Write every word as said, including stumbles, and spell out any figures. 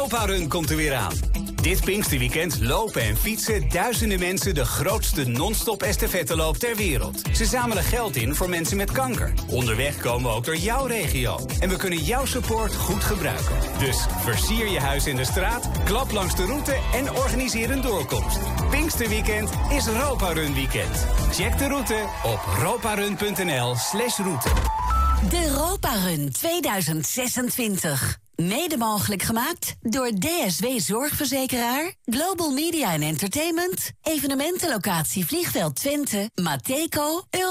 Europa Run komt er weer aan. Dit Pinksterweekend lopen en fietsen duizenden mensen de grootste non-stop estafetteloop ter wereld. Ze zamelen geld in voor mensen met kanker. Onderweg komen we ook door jouw regio. En we kunnen jouw support goed gebruiken. Dus versier je huis in de straat, klap langs de route en organiseer een doorkomst. Pinksterweekend is Europa Run weekend. Check de route op roparun.nl slash route. De Europa Run tweeduizend zesentwintig. Mede mogelijk gemaakt door D S W Zorgverzekeraar, Global Media en Entertainment, evenementenlocatie Vliegveld Twente, Mateco, Euro